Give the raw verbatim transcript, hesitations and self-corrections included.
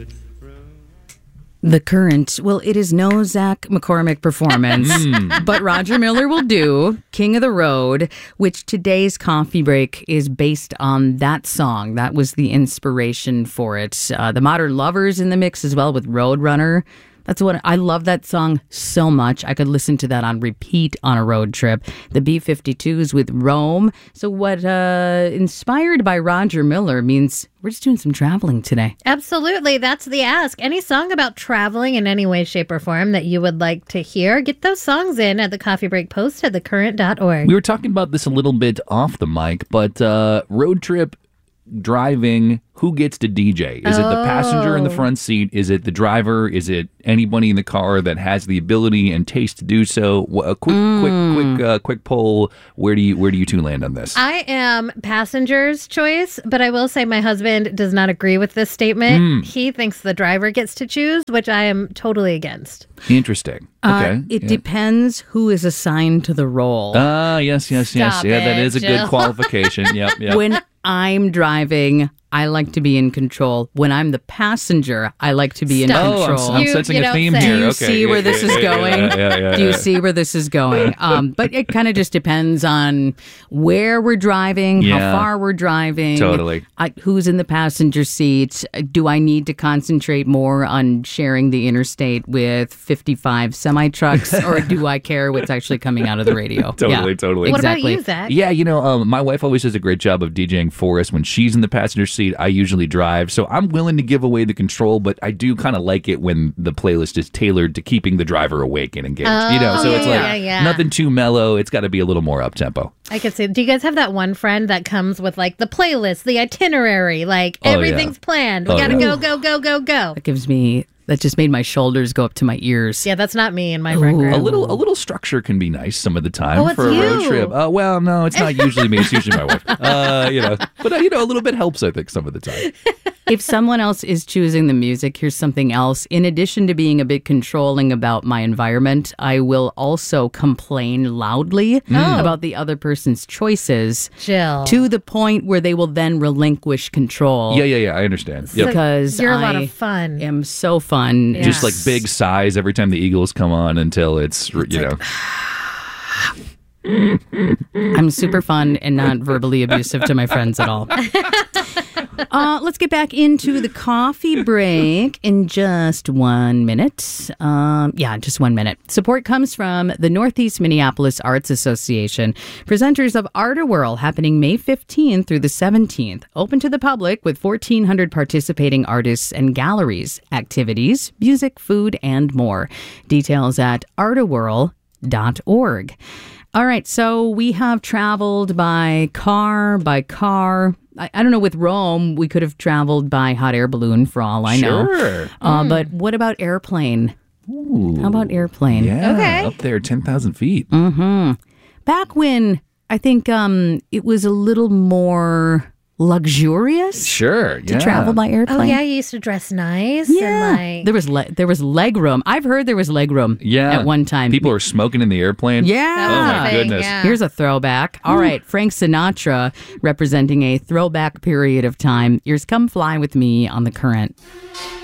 The Current, well, it is no Zach McCormick performance, but Roger Miller will do King of the Road, which today's coffee break is based on that song. That was the inspiration for it. Uh, the Modern Lovers in the mix as well with Roadrunner. That's what I love that song so much. I could listen to that on repeat on a road trip. The B fifty-twos with Rome. So what uh, inspired by Roger Miller means we're just doing some traveling today. Absolutely. That's the ask. Any song about traveling in any way, shape, or form that you would like to hear, get those songs in at the Coffee Break Post at the current dot org. We were talking about this a little bit off the mic, but uh, road trip driving, who gets to D J? Is oh. it the passenger in the front seat? Is it the driver? Is it anybody in the car that has the ability and taste to do so? A quick, mm. quick, quick, uh, quick poll. Where do you, where do you two land on this? I am passenger's choice, but I will say my husband does not agree with this statement. Mm. He thinks the driver gets to choose, which I am totally against. Interesting. Okay. Uh, it yeah. depends who is assigned to the role. Ah, uh, yes, yes, Stop yes. Yeah, it, that is a Jill. good qualification. Yep, yep. When I'm driving, I like to be in control. When I'm the passenger, I like to be Stop. in Oh, control. I'm, I'm You- sensing you a don't theme say. here. Do you okay. see yeah, where yeah, this yeah, is yeah, going? Yeah, yeah, yeah, Do you yeah. see where this is going? Um, but it kind of just depends on where we're driving, Yeah. how far we're driving. Totally. I, who's in the passenger seat? Do I need to concentrate more on sharing the interstate with fifty-five semi-trucks, or do I care what's actually coming out of the radio? Totally, Yeah, totally. What Exactly. about you, Zach? Yeah, you know, um, my wife always does a great job of DJing for us. When she's in the passenger seat, I usually drive. So I'm willing to give away the control, but I do kind of like it when the playlist is tailored to keeping the driver awake and engaged. Oh, you know, so yeah, it's like yeah, yeah. nothing too mellow. It's got to be a little more up tempo. I could see. Do you guys have that one friend that comes with like the playlist, the itinerary, like Oh, yeah. everything's planned? We Oh, gotta yeah. go, go, go, go, go. That gives me. That just made my shoulders go up to my ears. Yeah, that's not me and my friend Ooh. group. A little, a little structure can be nice some of the time Oh, it's for a road you. trip. Oh well, no, it's not usually me. It's usually my wife. Uh, you know, but uh, you know, a little bit helps. I think some of the time. If someone else is choosing the music, here's something else. In addition to being a bit controlling about my environment, I will also complain loudly Oh. about the other person's choices Jill. to the point where they will then relinquish control. Yeah, yeah, yeah. I understand. Yep. Because You're a lot I of fun. am so fun. Yeah. Just like big sighs every time the Eagles come on until it's, you know. I'm super fun and not verbally abusive to my friends at all. Uh, let's get back into the coffee break in just one minute. Um, yeah, just one minute. Support comes from the Northeast Minneapolis Arts Association. Presenters of Art-A-Whirl happening May fifteenth through the seventeenth. Open to the public with fourteen hundred participating artists and galleries, activities, music, food, and more. Details at art a whirl dot org. All right, so we have traveled by car, by car. I, I don't know, with Rome, we could have traveled by hot air balloon for all I know. Sure. Uh, But what about airplane? Ooh. How about airplane? Yeah, Okay. up there, ten thousand feet. Mm-hmm. Back when I think um, it was a little more luxurious Sure, to yeah. travel by airplane. Oh yeah, you used to dress nice. Yeah. And like, There was le- there was leg room. I've heard there was leg room Yeah. at one time. People are smoking in the airplane. Yeah. that was Oh, a my thing, goodness. yeah. Here's a throwback. All right, Frank Sinatra representing a throwback period of time. Here's Come Fly With Me on The Current.